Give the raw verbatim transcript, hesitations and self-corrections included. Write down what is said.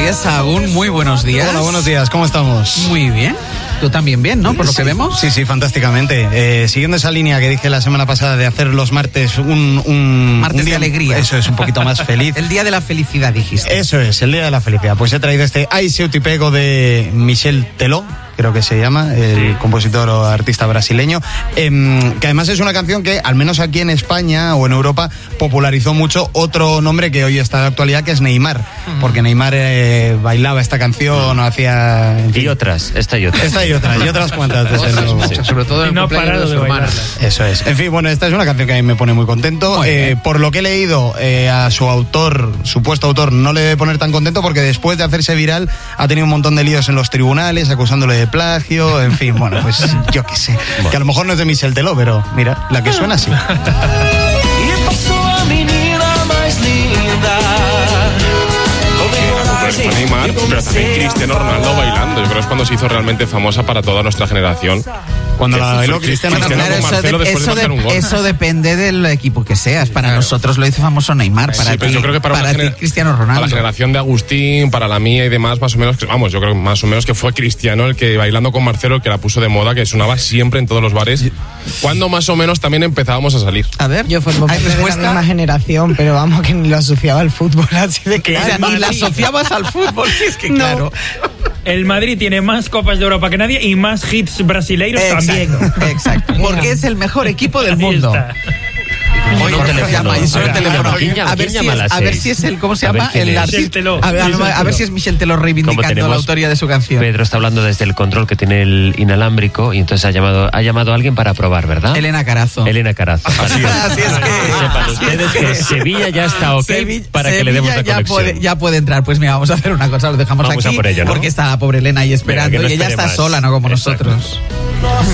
días, Sahagún. Muy buenos días. Hola, buenos días. ¿Cómo estamos? Muy bien. Tú también bien, ¿no? Por lo sí, que vemos. Sí, sí, fantásticamente. Eh, siguiendo esa línea que dije la semana pasada de hacer los martes un... un martes un día, de alegría. Eso es, un poquito más feliz. El día de la felicidad, dijiste. Eso es, el día de la felicidad. Pues he traído este Ai Seu Te Pego de Michel Teló, creo que se llama, el sí. compositor o artista brasileño, eh, que además es una canción que, al menos aquí en España o en Europa, popularizó mucho otro nombre que hoy está de actualidad, que es Neymar, uh-huh. porque Neymar eh, bailaba esta canción o hacía... En fin. Y otras, esta y otras. Esta y otras, y otras cuantas. Desde luego. Sí. Sobre todo en el no cumpleaños de su hermana. Eso es. En fin, bueno, esta es una canción que a mí me pone muy contento. Muy eh, por lo que he leído, eh, a su autor, supuesto autor, no le debe poner tan contento porque después de hacerse viral ha tenido un montón de líos en los tribunales, acusándole de plagio. En fin, bueno, pues yo qué sé. Bueno. Que a lo mejor no es de Michel Teló, pero mira, la que suena así. Neymar, pero también Cristiano Ronaldo bailando. Yo creo que es cuando se hizo realmente famosa para toda nuestra generación. Cuando la bailó Cristiano Ronaldo. Cristiano Claro, Marcelo eso, de, eso, de, un gol. Eso depende del equipo que seas. Para claro. nosotros lo hizo famoso Neymar. Para sí, ti, yo creo que para, para gener- ti Cristiano Ronaldo. Para la generación de Agustín, para la mía y demás, más o menos, vamos, yo creo que más o menos que fue Cristiano el que bailando con Marcelo, el que la puso de moda, que sonaba siempre en todos los bares. Cuando más o menos también empezábamos a salir. A ver, yo formo parte de la misma generación, pero vamos, que ni lo asociaba al fútbol, así de claro. O sea, ni la asociabas al fútbol, si es que no. claro. El Madrid tiene más Copas de Europa que nadie y más hits brasileiros exacto, también. Exacto, porque es el mejor equipo del mundo. Oye, un teléfono. El teléfono. ¿Quién llama, a, ver ¿quién si llama es, a ver si es el, ¿cómo se llama? El Michel Teló. A ver, a, ver, a ver si es Michel Teló reivindicando la autoría de su canción. Pedro está hablando desde el control que tiene el inalámbrico y entonces ha llamado ha llamado a alguien para probar, ¿verdad? Elena Carazo. Elena Carazo. Así es. Así es que sepan ustedes que Sevilla ya está ok Sevilla, para que Sevilla le demos la ya conexión. Puede, ya puede entrar. Pues mira, vamos a hacer una cosa, lo dejamos vamos aquí a por ello, ¿no? porque está la pobre Elena ahí esperando. Mira, no y ella está más. sola, no como Exacto. nosotros.